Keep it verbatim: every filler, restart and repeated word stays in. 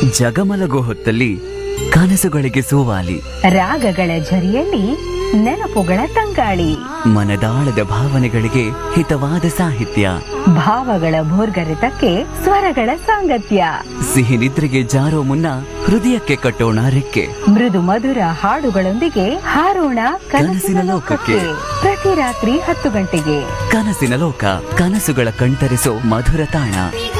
ಜಗಮಲಗೋ ಹೊತ್ತಲ್ಲಿ ಕನಸುಗಳಿಗೆ ಸೋವಾಲಿ, ರಾಗಗಳ ಝರಿಯಲ್ಲಿ ನೆನಪುಗಳ ತಂಗಾಳಿ, ಮನದಾಳದ ಭಾವನೆಗಳಿಗೆ ಹಿತವಾದ ಸಾಹಿತ್ಯ, ಭಾವಗಳ ಭೋರ್ಗರೆತಕ್ಕೆ ಸ್ವರಗಳ ಸಾಂಗತ್ಯ. ಸಿಹಿ ನಿದ್ರೆಗೆ ಜಾರೋ ಮುನ್ನ ಹೃದಯಕ್ಕೆ ಕಟ್ಟೋಣ ರೆಕ್ಕೆ, ಮೃದು ಮಧುರ ಹಾಡುಗಳೊಂದಿಗೆ ಹಾರೋಣ ಕನಸಿನ ಲೋಕಕ್ಕೆ. ಪ್ರತಿ ರಾತ್ರಿ ಹತ್ತು ಗಂಟೆಗೆ ಕನಸಿನ ಲೋಕ, ಕನಸುಗಳ ಕಣ್ತರಿಸೋ ಮಧುರ ತಾಣ.